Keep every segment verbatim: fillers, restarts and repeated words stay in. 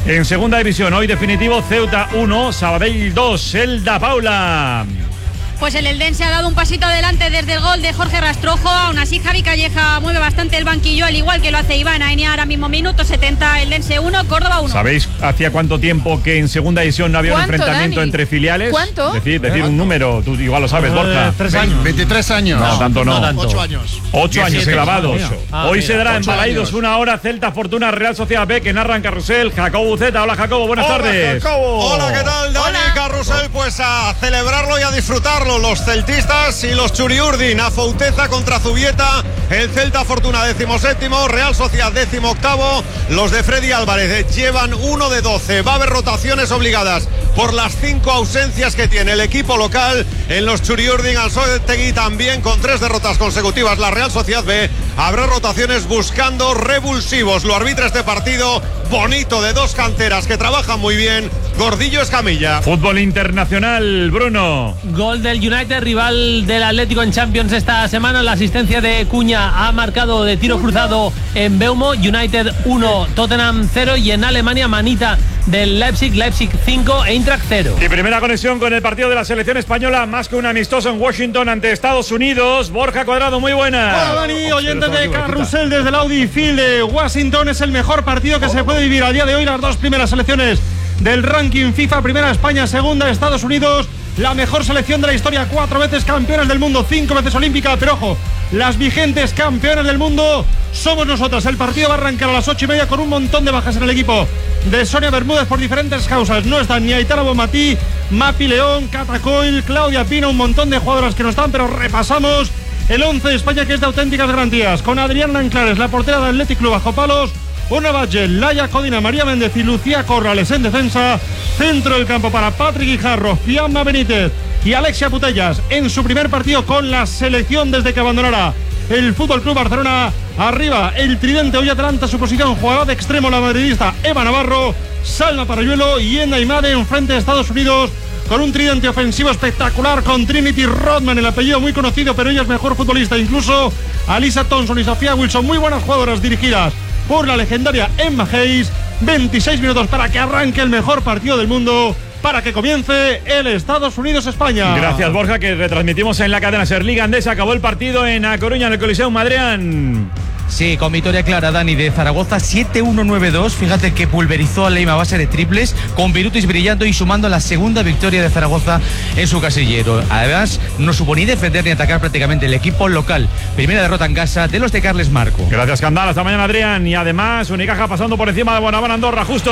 En segunda división, hoy definitivo, Ceuta uno, Sabadell dos, Elda Paula. Pues el Eldense ha dado un pasito adelante desde el gol de Jorge Rastrojo. Aún así, Javi Calleja mueve bastante el banquillo, al igual que lo hace Iván Aenia. Ahora mismo minuto setenta, Eldense uno, Córdoba uno. ¿Sabéis hacía cuánto tiempo que en segunda división no había un enfrentamiento Dani? entre filiales? ¿Cuánto? Decir, decir un número, tú igual lo sabes, Borja. Eh, tres años. veintitrés años. No, tanto no. No tanto. ocho años. Ocho años diecisiete, clavados. mira. Ah, Hoy mira, se dará en ocho Balaidos años. una hora Celta Fortuna Real Sociedad B, que narra en Carrusel Jacobo Buceta. Hola Jacobo, buenas Hola, tardes. Jacobo. Hola, ¿qué tal, Dani? Hola. Carrusel, pues a celebrarlo y a disfrutarlo. Los celtistas y los churiurdin. A Fouteza contra Zubieta. El Celta Fortuna décimo séptimo, Real Sociedad décimo octavo. Los de Freddy Álvarez llevan uno de doce. Va a haber rotaciones obligadas por las cinco ausencias que tiene el equipo local. En los churiurdin, Anzoátegui también con tres derrotas consecutivas. La Real Sociedad B habrá rotaciones buscando revulsivos. Lo arbitra este partido bonito de dos canteras que trabajan muy bien. Gordillo Escamilla. Fútbol internacional, Bruno. Gol del United, rival del Atlético en Champions esta semana. La asistencia de Cuña ha marcado de tiro cruzado en Beumo. United uno, Tottenham cero. Y en Alemania, manita del Leipzig, Leipzig cinco, Eintracht cero. Y primera conexión con el partido de la selección española, más que un amistoso en Washington ante Estados Unidos. Borja Cuadrado, muy buena. Hola Dani, oyentes de Carrusel desde el Audi Field de Washington. Es el mejor partido que se puede vivir a día de hoy. Las dos primeras selecciones del ranking FIFA, primera España, segunda Estados Unidos. La mejor selección de la historia, cuatro veces campeones del mundo, cinco veces olímpica, pero ojo, las vigentes campeonas del mundo somos nosotras. El partido va a arrancar a las ocho y media con un montón de bajas en el equipo de Sonia Bermúdez por diferentes causas. No están ni Aitana Bonmatí, Mapi León, Cata Coil, Claudia Pina, un montón de jugadoras que no están, pero repasamos el once de España, que es de auténticas garantías, con Adriana Anclares, la portera del Athletic Club bajo palos, Ona Batlle, Laia Codina, María Méndez y Lucía Corrales en defensa. Centro del campo para Patrick Guijarro, Fiamma Benítez y Alexia Putellas en su primer partido con la selección desde que abandonara el Fútbol Club Barcelona. Arriba el tridente, hoy Atalanta su posición, jugada de extremo la madridista Eva Navarro, Salma Parayuelo y Enda Imade en frente de Estados Unidos, con un tridente ofensivo espectacular con Trinity Rodman, el apellido muy conocido, pero ella es mejor futbolista, incluso Alisa Thompson y Sofía Wilson, muy buenas jugadoras dirigidas por la legendaria Emma Hayes. Veintiséis minutos para que arranque el mejor partido del mundo, para que comience el Estados Unidos-España. Gracias, Borja, que retransmitimos en la cadena Ser Liga Andesa. Acabó el partido en A Coruña, en el Coliseum Madrián. Sí, con victoria clara, Dani, de Zaragoza, siete uno nueve dos. Fíjate que pulverizó a Leima a base de triples, con Virutis brillando y sumando la segunda victoria de Zaragoza en su casillero. Además, no supo ni defender ni atacar prácticamente el equipo local. Primera derrota en casa de los de Carles Marco. Gracias, Candal. Hasta mañana, Adrián. Y además, Unicaja pasando por encima de Bonaván Andorra, justo.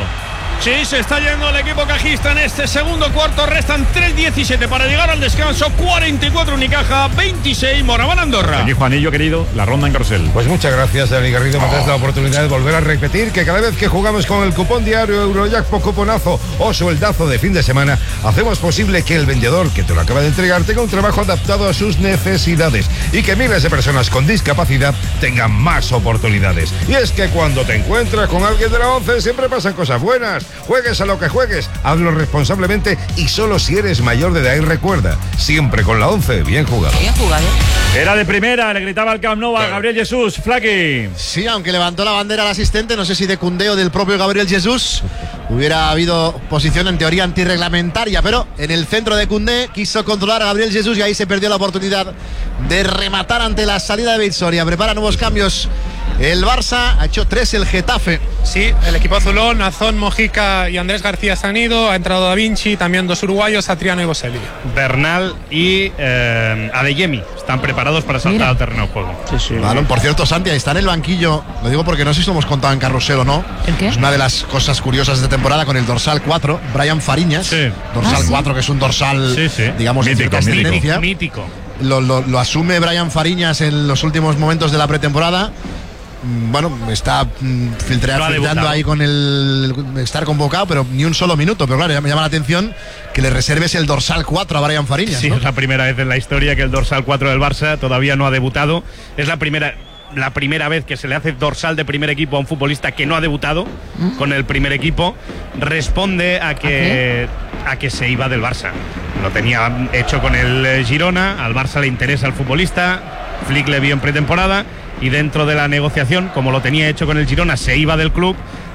Sí, se está yendo el equipo cajista en este segundo cuarto. Restan tres diecisiete para llegar al descanso. cuarenta y cuatro Unicaja, veintiséis Moraván Andorra. Aquí, Juanillo, querido, la ronda en Carrusel. Pues muchas gracias, Dani Garrido. Me das la oportunidad de volver a repetir que cada vez que jugamos con el cupón diario Eurojackpot Cuponazo o sueldazo de fin de semana, hacemos posible que el vendedor que te lo acaba de entregar tenga un trabajo adaptado a sus necesidades y que miles de personas con discapacidad tengan más oportunidades. Y es que cuando te encuentras con alguien de la once siempre pasan cosas buenas. Juegues a lo que juegues, hazlo responsablemente y solo si eres mayor de edad. Y recuerda, siempre con la once, bien jugado. Bien jugado. Era de primera, le gritaba al Camp Nou a Gabriel Jesús. Flaky. Sí, aunque levantó la bandera al asistente, no sé si de Cundeo del propio Gabriel Jesús, hubiera habido posición en teoría antirreglamentaria, pero en el centro de Cundé quiso controlar a Gabriel Jesús y ahí se perdió la oportunidad de rematar ante la salida de Vitsoria. Prepara nuevos cambios el Barça, ha hecho tres el Getafe. Sí, el equipo azulón, Azón, Mojica y Andrés García se han ido, ha entrado Da Vinci, también dos uruguayos, Satriano y Boselli. Bernal y eh, Adeyemi están preparados para saltar al terreno de juego. Sí, sí. Balón, por cierto, Santi, ahí está en el banquillo, lo digo porque no sé si lo hemos contado en Carrusel o no. ¿El qué? Es una de las cosas curiosas de esta temporada con el dorsal cuatro, Brian Fariñas. Sí. Dorsal ¿Ah, sí? cuatro, que es un dorsal, Sí, sí. digamos, de Mítico, cierta ascendencia. Mítico. Lo, lo, lo asume Brian Fariñas en los últimos momentos de la pretemporada. Bueno, está mm, filtra- No ha filtrando debutado. ahí con el estar convocado, pero ni un solo minuto. Pero claro, me llama la atención que le reserves el dorsal cuatro a Brian Fariñas, Sí, ¿no? es la primera vez en la historia que el dorsal cuatro del Barça todavía no ha debutado. Es la primera la primera vez que se le hace dorsal de primer equipo a un futbolista que no ha debutado ¿Mm? con el primer equipo. Responde a que ¿A, a que se iba del Barça. Lo tenía hecho con el Girona, al Barça le interesa el futbolista, Flick le vio en pretemporada y dentro de la negociación, como lo tenía hecho con el Girona, se iba del club.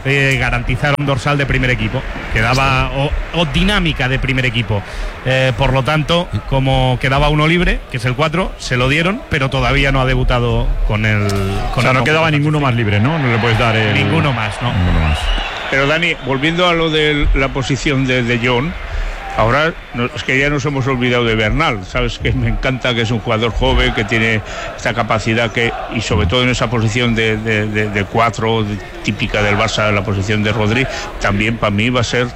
eh, garantizar un dorsal de primer equipo, que daba o, o dinámica de primer equipo. Eh, por lo tanto, como quedaba uno libre, que es el cuatro, se lo dieron, pero todavía no ha debutado con el. Con o sea, el no quedaba ninguno más libre, ¿no? No le puedes dar el... Ninguno más, ¿no? Ninguno más. Pero Dani, volviendo a lo de la posición de De Jong, ahora no, es que ya nos hemos olvidado de Bernal, sabes que me encanta, que es un jugador joven, que tiene esta capacidad, que y sobre todo en esa posición de, de, de, de cuatro, de, típica del Barça, la posición de Rodri, también para mí va a ser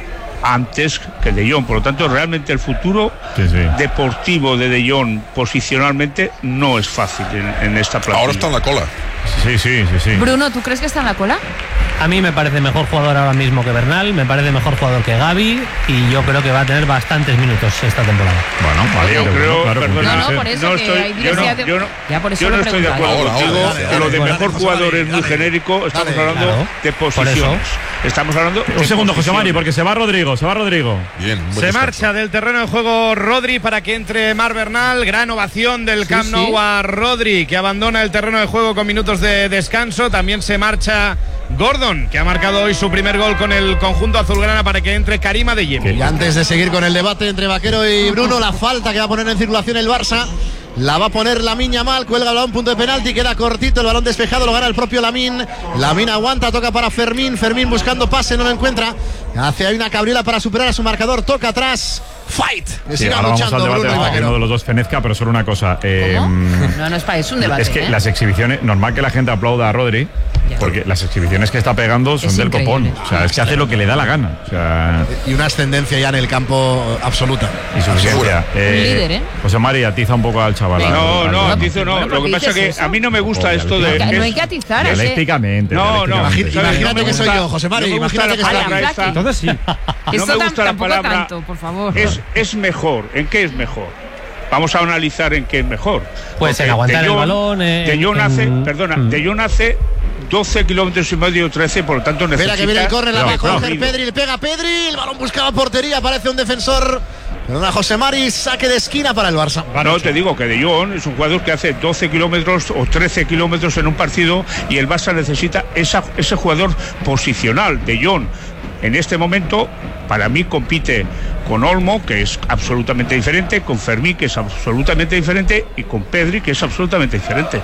antes que De Jong. Por lo tanto, realmente el futuro sí, sí. deportivo de De Jong posicionalmente no es fácil en, en esta plantilla. Ahora está en la cola. Sí, sí, sí, sí. Bruno, ¿tú crees que está en la cola? A mí me parece mejor jugador ahora mismo que Bernal, me parece mejor jugador que Gavi y yo creo que va a tener bastantes minutos esta temporada. Bueno, vale, yo creo, bueno, claro, perdona, no, no, por eso no que estoy, hay yo no, diversidad yo no, ya por eso yo no lo estoy de acuerdo preguntaba. contigo. Ahora, ahora, que lo de ahora, mejor dale, jugador dale, es muy dale. genérico. Estamos Dale, hablando claro. de posiciones. Estamos hablando Un de segundo, José Mari, posiciones. porque se va Rodrigo, se va Rodrigo. Bien, un buen Se descanso. marcha del terreno de juego Rodri para que entre Marc Bernal. Gran ovación del Camp Nou sí. a Rodri, que abandona el terreno de juego con minutos de descanso. También se marcha Gordon, que ha marcado hoy su primer gol con el conjunto azulgrana, para que entre Karim Adeyemi. Y antes de seguir con el debate entre Vaquero y Bruno, la falta que va a poner en circulación el Barça la va a poner Lamine Yamal, cuelga el balón, punto de penalti, queda cortito, el balón despejado, lo gana el propio Lamine. Lamine aguanta, toca para Fermín, Fermín buscando pase, no lo encuentra, hace ahí una cabriola para superar a su marcador, toca atrás, fight, que Sí, siga ahora vamos luchando al debate Bruno y de que Vaquero. uno de los dos fenezca, pero solo una cosa. eh, No, no es para, es un debate. Es que ¿eh? las exhibiciones, normal que la gente aplauda a Rodri, Ya. porque las exhibiciones que está pegando son Es del increíble. copón. O sea, es que hace lo que le da la gana. O sea, Y una ascendencia ya en el campo absoluta. y suficiencia. Un líder, ¿eh? José Mari, atiza un poco al chaval. al- No, al- no, al- atizo no. Bueno, Lo ¿por que qué pasa es que dices eso? a mí no me gusta Oh, esto de. No, no es- hay que atizar, es Dialécticamente. No, no, dialécticamente. ¿sabes? Imagínate No me que soy gusta- yo, José Mari, no me gusta imagínate la que soy palabra yo. esta. Entonces sí. No Eso me tam- gusta la tampoco palabra. tanto, por favor. Es, es mejor. ¿En qué es mejor? Vamos a analizar en qué es mejor. Pues en Porque aguantar De el Jong- balón, eh, De Jong en- hace, en- perdona, Mm. De Jong hace doce kilómetros y medio, trece, por lo tanto necesita. Espera que viene el córner, la va a Cuidado, coger cuidado. Pedri, le pega a Pedri, el balón buscaba portería, aparece un defensor. Perdona, José Mari, saque de esquina para el Barça. No, te digo que De Jong es un jugador que hace doce kilómetros o trece kilómetros en un partido y el Barça necesita esa, ese jugador posicional. De Jong en este momento para mí compite con Olmo, que es absolutamente diferente, con Fermín, que es absolutamente diferente, y con Pedri, que es absolutamente diferente.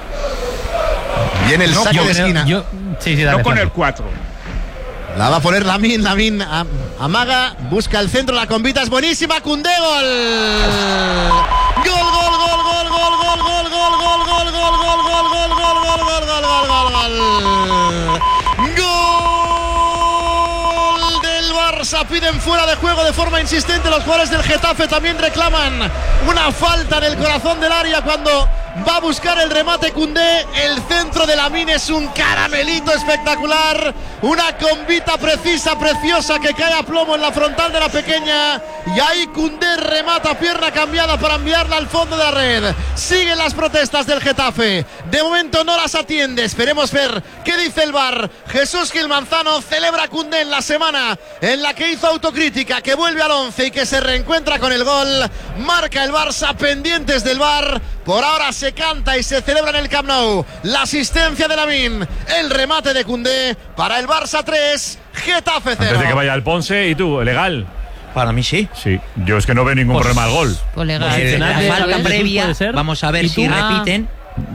Viene el No, saque Yo de creo- esquina. yo- sí, sí, dale, No con Fran. el cuatro. La va a poner Lamine, Lamine am- amaga, busca el centro, la convita, es buenísima, Koundé, gol. Gol, gol, gol, gol, gol, gol, gol, gol, gol, gol, gol, gol, gol, gol, gol, gol, gol, gol, gol, gol. Gol del Barça, piden fuera de juego de forma insistente, los jugadores del Getafe también reclaman una falta en el corazón del área cuando va a buscar el remate Koundé. El centro de Lamine es un caramelito espectacular, una convita precisa, preciosa, que cae a plomo en la frontal de la pequeña, y ahí Koundé remata pierna cambiada para enviarla al fondo de la red. Siguen las protestas del Getafe, de momento no las atiende, esperemos ver qué dice el V A R. Jesús Gil Manzano celebra Koundé en la semana en la que hizo autocrítica, que vuelve al once y que se reencuentra con el gol. Marca el Barça, pendientes del V A R. Por ahora se canta y se celebra en el Camp Nou la asistencia de Lamine, el remate de Koundé para el Barça tres, Getafe cero. Antes de que vaya el Ponce, ¿y tú? ¿Legal? Para mí sí. Sí, yo es que no veo ningún Pues- problema al gol. Pues legal. Eh, la Posicional, falta ¿sabes? previa, ¿Puede ser? vamos a ver ¿Y si tú? repiten.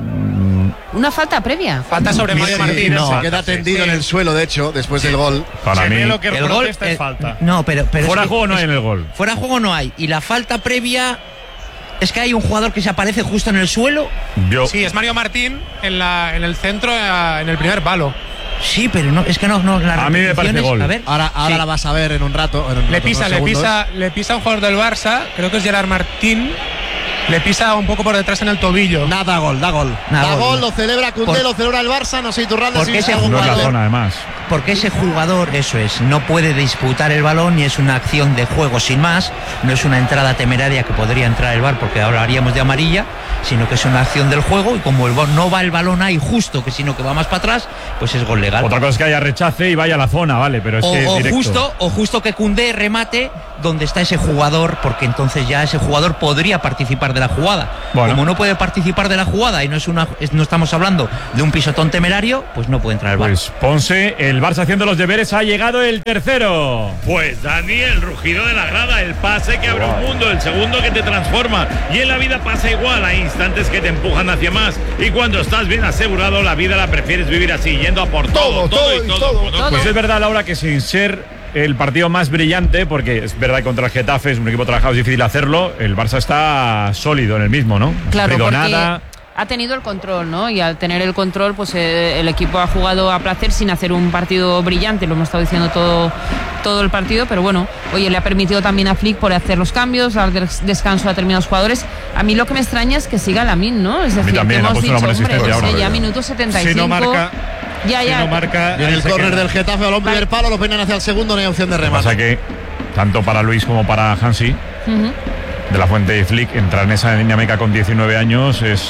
Una falta previa. Falta sobre Mario Sí, Martínez. no, Falta, queda sí, tendido sí. en el suelo, de hecho, después del gol. Para Se mí, ve lo que El gol protesta eh, es falta. No, pero, pero fuera es de que- juego no hay es- en el gol. Fuera de juego no hay. Y la falta previa es que hay un jugador que se aparece justo en el suelo. Yo, Sí, es Mario Martín en, la, en el centro, eh, en el primer palo. Sí, pero no, es que no, no las A mí me parece repeticiones, gol. A ver, Ahora, ahora sí. la vas a ver en un rato. en un Le rato, pisa, unos le segundos. pisa, le pisa un jugador del Barça, creo que es Gerard Martín. Le pisa un poco por detrás en el tobillo. Nada, gol, da gol. Nada, da gol, gol, no. lo celebra Koundé, Por- lo celebra el Barça, no sé, Iturralde, Porque si ese algún no es la jugador. zona, además. Porque ese jugador, eso es, no puede disputar el balón ni es una acción de juego sin más, no es una entrada temeraria que podría entrar el V A R porque ahora haríamos de amarilla, sino que es una acción del juego y como el, no va el balón ahí justo, que sino que va más para atrás, pues es gol legal. Otra cosa es que haya rechace y vaya a la zona, vale, pero es O, que o directo. justo, o justo que Koundé remate donde está ese jugador, porque entonces ya ese jugador podría participar de la jugada. Bueno. Como no puede participar de la jugada y no es una, es- no estamos hablando de un pisotón temerario, pues no puede entrar el V A R. Pues Ponce, el Barça haciendo los deberes, ha llegado el tercero. Pues Dani, el rugido de la grada, el pase que abre un mundo, el segundo que te transforma. Y en la vida pasa igual, hay instantes que te empujan hacia más. Y cuando estás bien asegurado, la vida la prefieres vivir así, yendo a por todo, todo, todo y todo. todo, todo. Pues es verdad, Laura, que sin ser el partido más brillante, porque es verdad que contra el Getafe es un equipo trabajado, es difícil hacerlo, el Barça está sólido en el mismo, ¿no? Claro, no ha porque nada. ha tenido el control, ¿no? Y al tener el control, pues eh, el equipo ha jugado a placer sin hacer un partido brillante, lo hemos estado diciendo todo, todo el partido, pero bueno, oye, le ha permitido también a Flick por hacer los cambios, dar des- descanso a determinados jugadores. A mí lo que me extraña es que siga Lamine, ¿no? Es decir, también, que ha hemos puesto una dicho, buena hombre, asistencia ahora, ya ya. minuto setenta y cinco. Si no marca, ya, ya. si no marca, En ahí el se córner queda. del Getafe, balón primer palo, lo peinan hacia el segundo, no hay opción de Lo que remate. pasa que, tanto para Luis como para Hansi, Ujú. de la Fuente y Flick, entrar en esa dinámica con diecinueve años es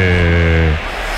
eh,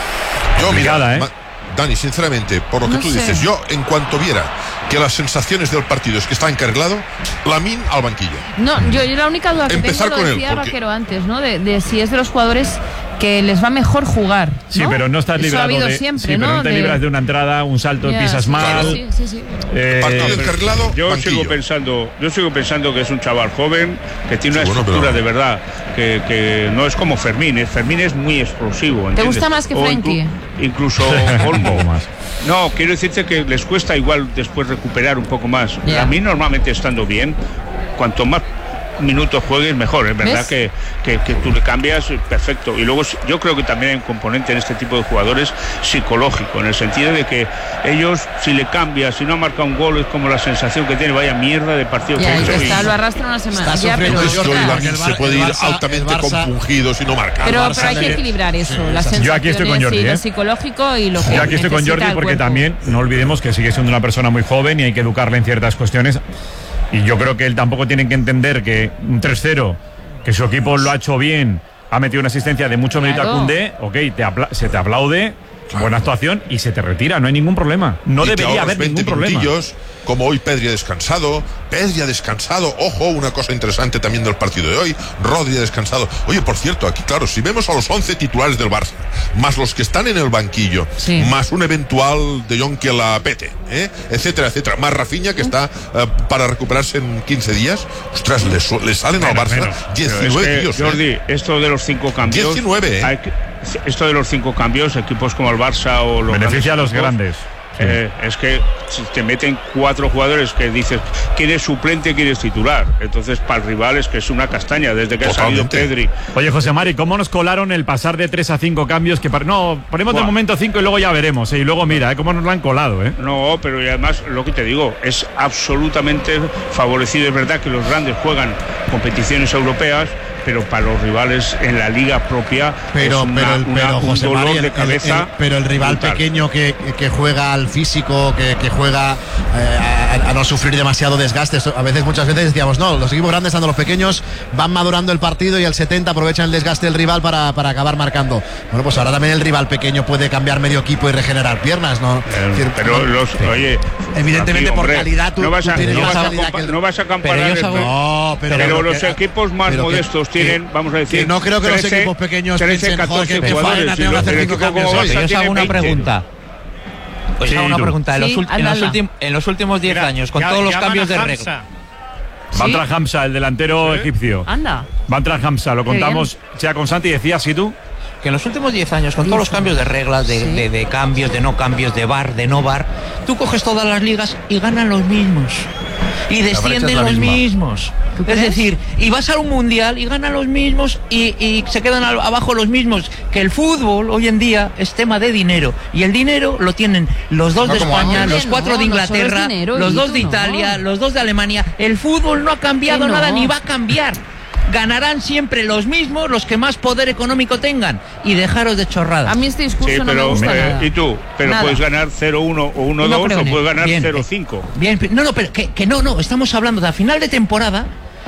Yo, mira, complicada, ¿eh? ma- Dani, sinceramente, por lo que No tú sé. dices, yo en cuanto viera que las sensaciones del partido es que está encarrilado, Lamine al banquillo. No, yo, yo la única duda que Empezar tengo, con lo él, decía porque- Vaquero antes, ¿no? De, de si es de los jugadores que les va mejor jugar, ¿no? Sí, pero no estás Eso librado ha habido de, siempre, sí, pero ¿no? no te De- libras de una entrada, un salto, Ya, pisas sí, mal. sí, sí, sí. eh, Partido encarrilado, Yo banquillo. sigo pensando, yo sigo pensando que es un chaval joven, que tiene una Sí, bueno, estructura pero- de verdad, que, que no es como Fermín, ¿eh? Fermín es muy explosivo. ¿Te ¿entiendes? gusta más que O Frenkie? inclu- Incluso un Olmo. poco más. No, quiero decirte que les cuesta igual después recuperar un poco más. Ya. A mí normalmente estando bien, cuanto más minutos juegues mejor, es verdad ¿Ves? que, que, que tú le cambias, perfecto. Y luego yo creo que también hay un componente en este tipo de jugadores psicológico, en el sentido de que ellos, si le cambias, si no marca un gol, es como la sensación que tiene, vaya mierda de partido. Ya, que y he que hecho. está, Y- lo arrastra una semana. Está Ya, pero, sufriendo Yo, Jordi, ostras, Lamine el se Bar- puede el ir Barça- altamente el Barça- compungido si no marca. pero, Barça pero hay que le- equilibrar eso, Sí, las exacto. Yo aquí estoy con sensaciones Jordi, y ¿eh? lo psicológico y lo que Yo aquí estoy con necesita Jordi el porque cuerpo. también no olvidemos que sigue siendo una persona muy joven y hay que educarle en ciertas cuestiones. Y yo creo que él tampoco tiene que entender que un tres cero, que su equipo lo ha hecho bien, ha metido una asistencia de mucho mérito a Claro. Koundé, ok, te apla- se te aplaude, buena actuación y se te retira, no hay ningún problema. No Y te debería ahorras haber veinte ningún problema. minutillos, como hoy Pedri ha descansado, Pedri ha descansado, ojo, una cosa interesante también del partido de hoy, Rodri ha descansado. Oye, por cierto, aquí claro, si vemos a los once titulares del Barça, más los que están en el banquillo, Sí. más un eventual De Jong que la pete, ¿eh? etcétera, etcétera, más Rafinha que está eh, para recuperarse en quince días, ostras, le, su- le salen al Menos, Barça menos. Pero diecinueve es que, tíos. ¿eh? Jordi, esto de los cinco cambios. diecinueve, ¿eh? hay que- esto de los cinco cambios, equipos como el Barça o los Beneficia a los equipos, grandes. eh, es que si te meten cuatro jugadores que dices quién es suplente, quién es titular. Entonces, para el rival es que es una castaña desde que Totalmente. ha salido Pedri. Oye, José Mari, ¿cómo nos colaron el pasar de tres a cinco cambios? Que par- No, ponemos de Buah. momento cinco y luego ya veremos. ¿eh? Y luego mira, ¿eh? cómo nos lo han colado, ¿eh? No, pero y además lo que te digo, es absolutamente favorecido. Es verdad que los grandes juegan competiciones europeas, pero para los rivales en la liga propia Pero, es una- pero, el, una- pero, un José dolor Mari, el- de el- cabeza. el- pero el rival brutal. pequeño que, que juega al físico, que, que juega eh, a, a no sufrir demasiado desgaste. Esto- A veces, muchas veces decíamos, no, los equipos grandes, cuando los pequeños van madurando el partido y el setenta aprovechan el desgaste del rival para, para acabar marcando. Bueno, pues ahora también el rival pequeño puede cambiar medio equipo y regenerar piernas, ¿no? Eh, Es decir, pero no- los, oye, Evidentemente, aquí, por hombre, calidad, tú- no vas tú a, tienes no más vas a calidad compa- que el- no vas a comparar. Pero yo el- hago- No, pero, pero lo los que- equipos más pero que- modestos que- tienen, vamos a decir, que no creo que los trece, equipos pequeños trece, piensen, joder, catorce que- que jugadores, faena, y tengo que los hacer del cinco equipo cambios como hoy. Barça Yo os hago tiene una veinte. pregunta. Os Sí, hago una tú. pregunta. En, Sí, los, ult- en, hazla, los hazla. ultim- en los últimos diez años, con Ya- todos los llaman cambios a de Hamza. regla. ¿Sí? Bantra Hamza, el delantero egipcio. Anda. Bantra Hamza, lo Qué contamos ya con Santi, decías, ¿y tú? Que en los últimos diez años, con todos los cambios de reglas, de, Sí. de- de cambios, de no cambios, de bar, de no bar, tú coges todas las ligas y ganan los mismos. Y descienden es la los misma. mismos. ¿Tú Es crees? decir, y vas a un mundial y ganan los mismos y, y se quedan al- abajo los mismos. Que el fútbol hoy en día es tema de dinero. Y el dinero lo tienen los dos No de como España, antes. los Oye, cuatro no, de no solo es Inglaterra, dinero, los dos Guito, de no. Italia, los dos de Alemania. El fútbol no ha cambiado Que no. nada ni va a cambiar. Ganarán siempre los mismos, los que más poder económico tengan. Y dejaros de chorradas. A mí este discurso Sí, no me pero, gusta eh, nada. ¿y tú? Pero Nada. puedes ganar cero uno o uno dos No creo o en él. puedes ganar Bien, cero eh, cinco. Bien, no, no, pero que, que no, no, estamos hablando de a final de temporada,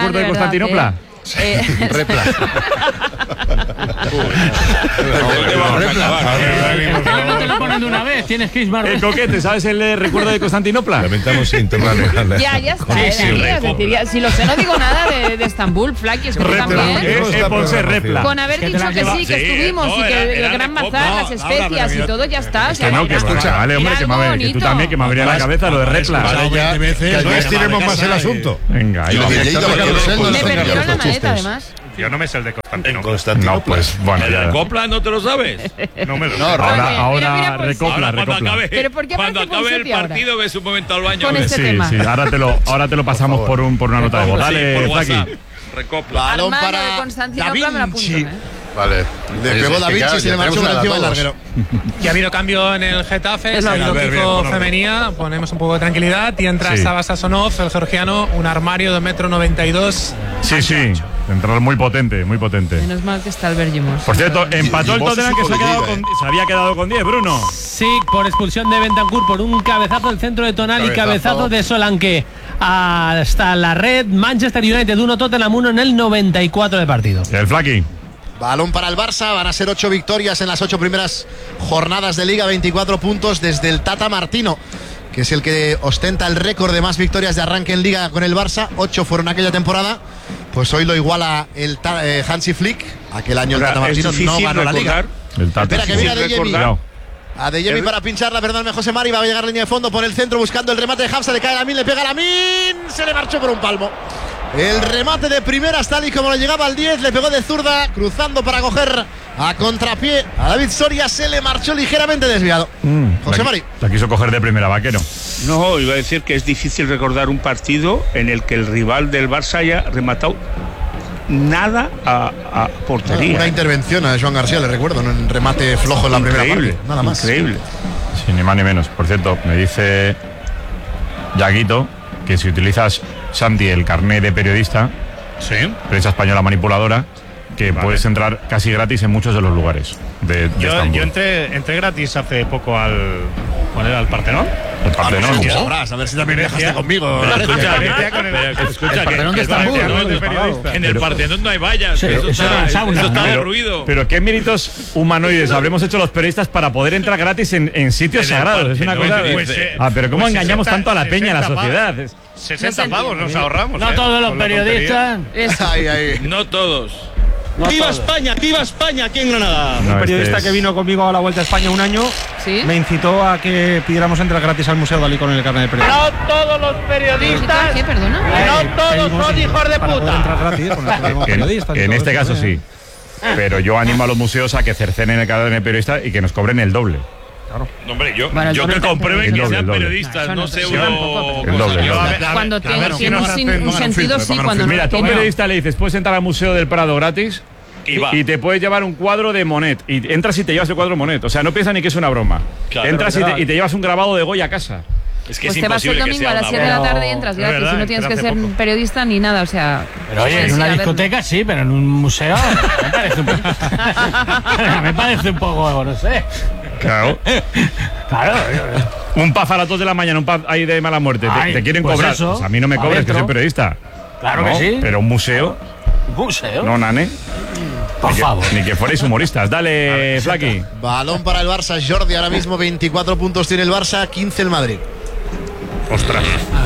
recuerdo de, de Constantinopla? Eh, Repla. No te lo ponen de una vez, tienes que ir más. El coquete, ¿sabes el eh, recuerdo de Constantinopla? Lamentamos internarle. Ya, ya está. eh, Dani, es decir, ya- si lo sé, no digo nada de, de Estambul, Flaki, es que tú también. Es por ser repla. Con haber dicho que sí, que estuvimos y que el gran bazar, las especias y todo, ya está. o sea, Que no, que era- escucha, vale, hombre, era que, me algo abre- que tú bonito. también, que me abría la cabeza lo de repla. Vale, ya, que no estiremos más el asunto. Venga, ahí Y le vamos. diría, Está ya, Carrusel, ya, no ya, Me está ya, perdieron Carrusel. la maleta, además. Yo no me sé el de Constantinopla. No, pues bueno, ¿El de ya. Copla no te lo sabes? No me lo sé. Ahora, Mira, ahora mira, pues, recopla, Ahora cuando recopla. acabe, Pero ¿por qué cuando aparece acabe el Fonseca ahora? partido ves un momento al baño. Con a ver. este Sí, tema. sí, ahora te lo, ahora te lo pasamos por, un, por una nota de voz. Sí, Dale, por Flaki. WhatsApp. Recopla. Balón Armando para de Constantinopla me la apunto, Vinci. ¿eh? Vale. Le pegó Da Vinci y se le marchó por encima del larguero. Y ha habido cambio en el Getafe, Es se ha lo ido mismo. Kiko Femenía, ponemos un poco de tranquilidad y entra Sí. Saba Sasonov, el georgiano, un armario de metro noventa y dos. Sí, sí. Central muy potente, muy potente. Menos mal que está el Bergimos. Por cierto, empató y el vos Tottenham que sí se, ha con quedado Liga, con, se había quedado con diez, Bruno. Sí, por expulsión de Bentancur, por un cabezazo del centro de Tonali, Cabezazo. cabezazo de Solanke hasta la red. Manchester United uno, Tottenham uno en el noventa y cuatro de partido. El Flaki. Balón para el Barça, van a ser ocho victorias en las ocho primeras jornadas de Liga, veinticuatro puntos desde el Tata Martino, que es el que ostenta el récord de más victorias de arranque en Liga con el Barça. Ocho fueron aquella temporada, pues hoy lo iguala el Ta- eh, Hansi Flick. Aquel año el Ahora, Tata es Martino no difícil ganó la Liga. recordar. El Tata. Espera, que viene difícil Adeyemi. recordar. Adeyemi El- para pincharla, perdóname José Mari, va a llegar a línea de fondo por el centro buscando el remate de Hamza, le cae a Lamin, le pega a Lamin, se le marchó por un palmo. El remate de primeras, tal y como lo llegaba al diez, le pegó de zurda, cruzando para coger a contrapié a David Soria, se le marchó ligeramente desviado. Mm, José la- Mari. La quiso coger de primera, vaquero. No, iba a decir que es difícil recordar un partido en el que el rival del Barça haya rematado nada a, a portería. Una intervención a Joan García, le recuerdo, en un remate flojo en la primera Increíble, parte. Nada más. Increíble. Sí, ni más ni menos. Por cierto, me dice Yaguito que si utilizas, Santi, el carnet de periodista, Sí. prensa española manipuladora, que Vale. puedes entrar casi gratis en muchos de los lugares de, de Yo, Estambul. yo entré, entré gratis hace poco al. ¿Cuál era? ¿Al Partenón? El Partenón. Como sabrás, a ver si también viajaste conmigo. Pero escucha, Venecia con el- pero escucha, el que- Partenón que de el Estambul, Partenón ¿no? de periodista. En el Pero- Partenón no hay vallas. Sí, eso eso está, era en sauna, eso está ¿no? derruido. Pero qué méritos humanoides habremos hecho los periodistas para poder entrar gratis en, en sitios En el sagrados. Es una Partenón, cosa. pues, de- eh, ah, pero cómo pues engañamos sesenta, tanto a la peña, a la sesenta sociedad. Es- sesenta pavos nos ahorramos. No ¿eh? todos los Con la tontería. periodistas. Ahí, ahí. No todos. ¡Viva España! ¡Viva España! Aquí en Granada. No, Un periodista este es- que vino conmigo a la Vuelta a España un año ¿Sí? me incitó a que pidiéramos entrar gratis al Museo Dalí con el carnet de periodista. No todos los periodistas. ¿Qué, perdona? No todos son hijos de puta. Para poder entrar gratis con el carnet de que- periodista. que en este caso sí. Pero yo animo a los museos a que cercenen el carnet de periodista y que nos cobren el doble. No, hombre, yo, Bueno, el yo doble que comprueben el que doble, sean el doble. periodistas, No, no eso sé no, uno. tampoco, El doble, el Yo, a doble. ver, Cuando a tiene, ver, tiene un, pongan sin- un un filtro, sentido, pongan sí, un cuando no Mira, lo tú a un tiene. periodista le dices, puedes entrar al Museo del Prado gratis Y va. y te puedes llevar un cuadro de Monet. Y entras y te llevas el cuadro de Monet. O sea, no piensa ni que es una broma. Claro. entras y Pero, te, y te llevas un grabado de Goya a casa. Es que Pues es te vas el imposible que domingo sea a las una siete de la broma. tarde y entras Es gratis. verdad, Y no tienes que hace ser poco. periodista ni nada, o sea. Pero oye, en puedes una ir a verlo. discoteca sí, pero en un museo me parece un poco. me parece un poco, no sé. Claro. Claro. Un pub a las dos de la mañana, un pub ahí de mala muerte. Te- Ay, te, quieren pues cobrar. eso, Pues a mí no me pa' cobres, que dentro. soy periodista. Claro No, que sí. Pero un museo, Un museo. no, nane. Por Ni que- favor. Ni que fuerais humoristas. Dale, Flaki. Balón para el Barça, Jordi, ahora mismo veinticuatro puntos tiene el Barça, quince el Madrid. Ostras.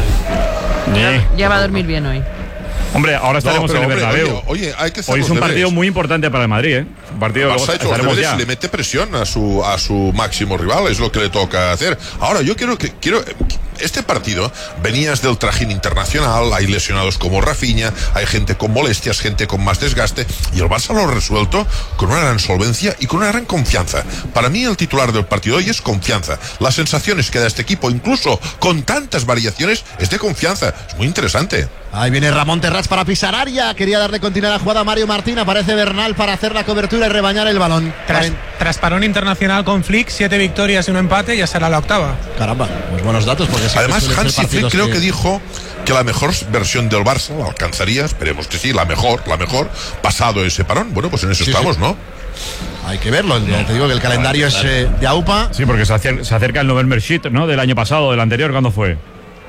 Eh. Ya va a dormir bien hoy. Hombre, ahora estaremos No, pero, en el hombre, Bernabéu. oye, oye, hay que hacer Hoy es los un deberes. partido muy importante para el Madrid, ¿eh? Un partido El luego Barça ha hecho los estaremos deberes ya. y le mete presión a su a su máximo rival, es lo que le toca hacer. Ahora, yo quiero que quiero este partido venías del trajín internacional, hay lesionados como Rafinha, hay gente con molestias, gente con más desgaste, y el Barça lo ha resuelto con una gran solvencia y con una gran confianza. Para mí el titular del partido hoy es confianza. Las sensaciones que da este equipo, incluso con tantas variaciones, es de confianza. Es muy interesante. Ahí viene Ramón Terrats para pisar área. Quería darle continuidad a la jugada a Mario Martín. Aparece Bernal para hacer la cobertura y rebañar el balón. Tras, tras parón internacional con Flick, siete victorias y un empate, ya será la octava. Caramba, pues buenos datos. Porque siempre Además, suelen ser Hansi Flick partidos creo que dijo que la mejor versión del Barça la alcanzaría, esperemos que sí, la mejor, la mejor, pasado ese parón. Bueno, pues en eso Sí, estamos, sí. ¿no? Hay que verlo. Te digo que el calendario es eh, de AUPA. Sí, porque se acer- se acerca el November Sheet, ¿no? Del año pasado, del anterior, ¿cuándo fue?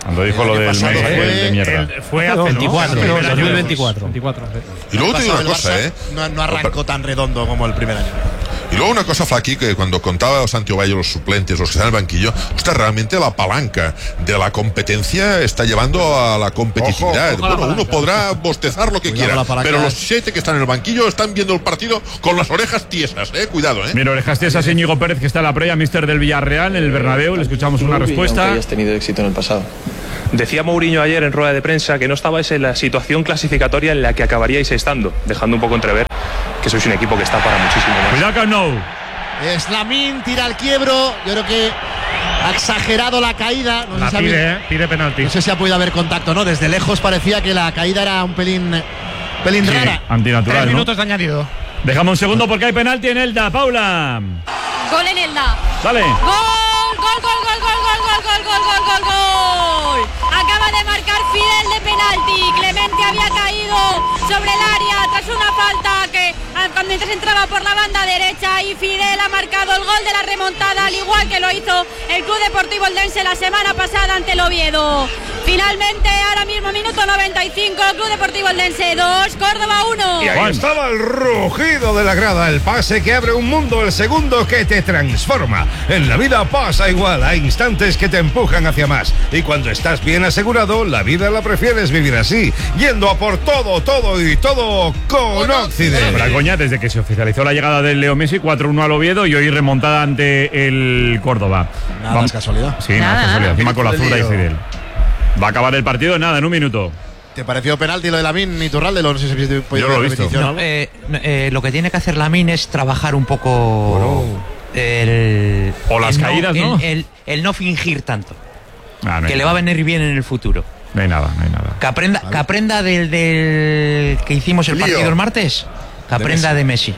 Cuando dijo lo del mes fue, de mierda. El, fue hace veinticuatro, ¿no? dos mil veinticuatro. veinticuatro, sí. Y luego te digo una El cosa, Barça ¿eh? No, no arrancó tan redondo como el primer año. Y luego una cosa, Flaqui, que cuando contaba Santi Ovalle los suplentes, los que están en el banquillo, usted realmente la palanca de la competencia está llevando a la competitividad. Ojo, ojo bueno, uno podrá bostezar lo que Cuidado, quiera, pero los siete que están en el banquillo están viendo el partido con las orejas tiesas, eh. Cuidado, eh. Mira, orejas tiesas, Íñigo Pérez, que está en la previa, mister del Villarreal, en el Bernabéu. Le escuchamos una respuesta. Hayas tenido éxito en el pasado. Decía Mourinho ayer en rueda de prensa que no estabais en la situación clasificatoria en la que acabaríais estando, dejando un poco entrever que sois un equipo que está para muchísimo más. Cuidado, Camp Nou. Es Lamine, tira al quiebro. Yo creo que ha exagerado la caída. No La sé si pide, ha- ¿eh? Pide penalti. No sé si ha podido haber contacto, ¿no? Desde lejos parecía que la caída era un pelín, pelín Sí, rara. antinatural, Tres ¿no? minutos de añadido. Dejamos un segundo porque hay penalti en Elda. Paula. Gol en Elda. Dale. Gol, gol, gol, gol, gol, gol, gol, gol, gol, gol, gol, gol. Acaba de marcar Fidel de penalti. Clemente había caído sobre el área tras una falta que ah, cuando mientras entraba por la banda derecha y Fidel ha marcado el gol de la remontada, al igual que lo hizo el Club Deportivo Eldense la semana pasada ante el Oviedo. Finalmente, ahora mismo minuto noventa y cinco, Club Deportivo Eldense dos, Córdoba uno. Y ahí estaba el rugido de la grada, el pase que abre un mundo, el segundo que te transforma. En la vida pasa igual, hay instantes que te empujan hacia más. Y cuando estás bien asegurado, la vida la prefieres vivir así, yendo a por todo, todo y todo con Occident. Para coña, desde que se oficializó la llegada del Leo Messi, cuatro uno al Oviedo y hoy remontada ante el Córdoba. Nada Vam- es casualidad. Sí, nada, Nada, es casualidad. nada. Encima con la Del zurda y lío. Fidel. Va a acabar el partido en nada, en un minuto. ¿Te pareció penalti lo de Lamine y Turralde? No sé si habéis podido Yo lo ver he visto. repetición. No, eh, no, eh, lo que tiene que hacer Lamine es trabajar un poco el, O las el caídas, el- ¿no? El, el no fingir tanto, Ah, no hay que le va a nada. venir bien en el futuro. No hay nada, no hay nada. Que aprenda, que aprenda del, del que hicimos el Lío. partido el martes, que aprenda de Messi.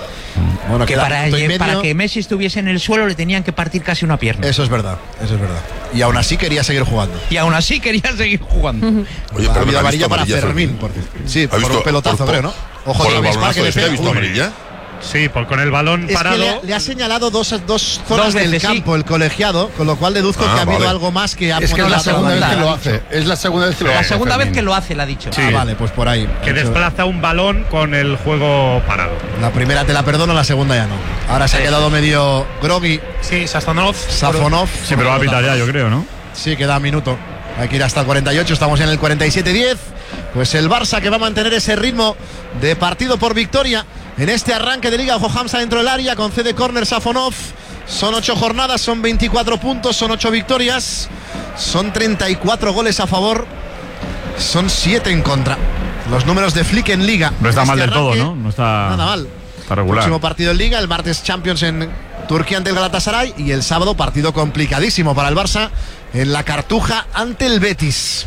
Bueno, Que queda para, minuto y medio. para que Messi estuviese en el suelo le tenían que partir casi una pierna. Eso es verdad, eso es verdad. Y aún así quería seguir jugando. Y aún así quería seguir jugando. Oye, Ha perdón, habido ¿ha amarilla visto para amarilla Fermín. Fermín? Por, sí, ¿Ha por visto- un pelotazo, por- creo, ¿no? Ojo por de el Gaspar balonazo que le este, pega. ¿ha visto Uy. amarilla? Sí, por, con el balón Es que parado. le, ha- le ha señalado dos, dos zonas Dos veces, del sí. campo el colegiado, con lo cual deduzco Ah, que ha habido vale. algo más que ha Es que es la otra segunda vez amarilla. que lo hace. Es la segunda vez que lo La hace. segunda vez Fermín. que lo hace, la ha dicho. Ah, vale, pues por ahí. Que Eso- desplaza un balón con el juego parado. La primera te la perdono, la segunda ya no. Ahora se ha quedado medio groggy Sí, Sastonov. Safonov. Sí, pero va a pitar ya, yo creo, ¿no? Sí, queda minuto. Hay que ir hasta el cuarenta y ocho, estamos en el cuarenta y siete diez. Pues el Barça que va a mantener ese ritmo de partido por victoria en este arranque de Liga. Ojo, Hamza dentro del área, concede córner Safonov. Son ocho jornadas, son veinticuatro puntos, son ocho victorias, son treinta y cuatro goles a favor, son siete en contra. Los números de Flick en Liga. No está En mal este del todo, arranque, ¿no? No está. Nada mal. Está regular. Próximo partido en Liga, el martes Champions en Turquía ante el Galatasaray y el sábado partido complicadísimo para el Barça en la Cartuja ante el Betis.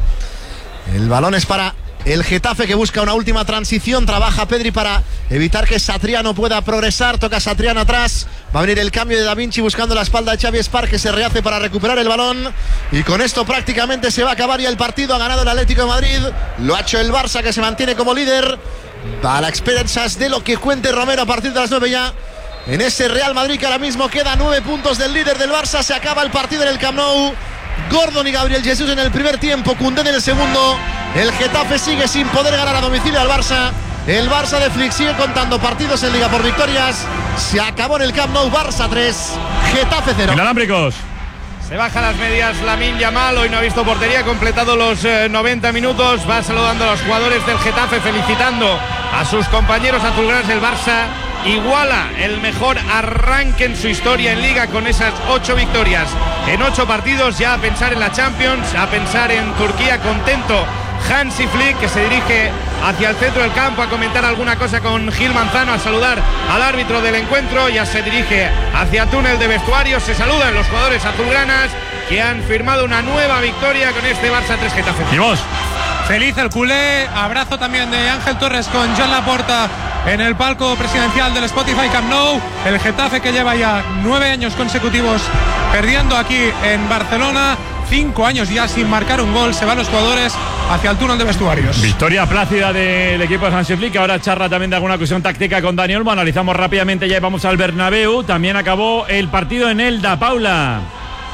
El balón es para el Getafe que busca una última transición, trabaja Pedri para evitar que Satriano pueda progresar, toca Satriano atrás, va a venir el cambio de Da Vinci buscando la espalda de Xavi Espar que se rehace para recuperar el balón y con esto prácticamente se va a acabar ya el partido, ha ganado el Atlético de Madrid, lo ha hecho el Barça que se mantiene como líder. A las expensas de lo que cuente Romero a partir de las nueve ya. En ese Real Madrid que ahora mismo queda nueve puntos del líder del Barça. Se acaba el partido en el Camp Nou. Gordon y Gabriel Jesús en el primer tiempo. Koundé en el segundo. El Getafe sigue sin poder ganar a domicilio al Barça. El Barça de Flick sigue contando partidos en Liga por victorias. Se acabó en el Camp Nou. Barça tres, Getafe cero. Inalámbricos. Se baja las medias Lamine Yamal, hoy no ha visto portería, ha completado los eh, noventa minutos, va saludando a los jugadores del Getafe, felicitando a sus compañeros azulgranas del Barça, iguala el mejor arranque en su historia en Liga con esas ocho victorias en ocho partidos, ya a pensar en la Champions, a pensar en Turquía, contento Hansi Flick, que se dirige hacia el centro del campo a comentar alguna cosa con Gil Manzano, a saludar al árbitro del encuentro, ya se dirige hacia el túnel de vestuarios, se saludan los jugadores azulgranas que han firmado una nueva victoria con este Barça tres Getafe. ¿Y vos? Feliz el culé, abrazo también de Ángel Torres con Joan Laporta en el palco presidencial del Spotify Camp Nou. El Getafe que lleva ya nueve años consecutivos perdiendo aquí en Barcelona, cinco años ya sin marcar un gol, se van los jugadores hacia el túnel de vestuarios. Victoria plácida del equipo de Hansi Flick, que ahora charla también de alguna cuestión táctica con Dani Olmo. Analizamos rápidamente ya y vamos al Bernabéu. También acabó el partido en Elda, Paula.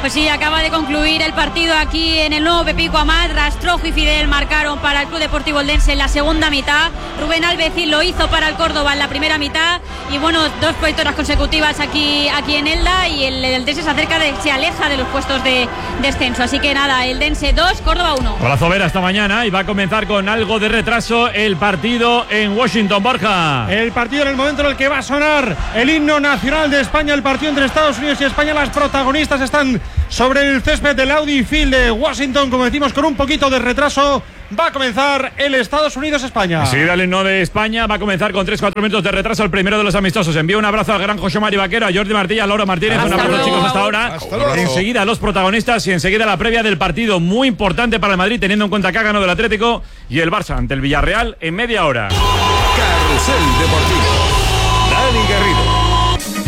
Pues sí, acaba de concluir el partido aquí en el nuevo Pepico Amat. Rastrojo y Fidel marcaron para el Club Deportivo Eldense en la segunda mitad. Rubén Albecín lo hizo para el Córdoba en la primera mitad. Y bueno, dos victorias consecutivas aquí, aquí en Elda. Y el Eldense se acerca, de, se aleja de los puestos de descenso. Así que nada, Eldense dos, Córdoba uno. Abrazo Vera esta mañana y va a comenzar con algo de retraso el partido en Washington, Borja. El partido en el momento en el que va a sonar el himno nacional de España, el partido entre Estados Unidos y España. Las protagonistas están sobre el césped del Audi Field de Washington, como decimos, con un poquito de retraso. Va a comenzar el Estados Unidos-España. Sí, dale, no de España. Va a comenzar con tres cuatro minutos de retraso el primero de los amistosos. Envío un abrazo al gran José Mari Vaquero, a Jordi Martilla, a Laura Martínez. Hasta un abrazo, luego. chicos, hasta ahora. Hasta luego. Enseguida los protagonistas y enseguida la previa del partido. Muy importante para el Madrid, teniendo en cuenta que ha ganado el Atlético y el Barça ante el Villarreal en media hora. Carrusel Deportivo. Dani Garrido.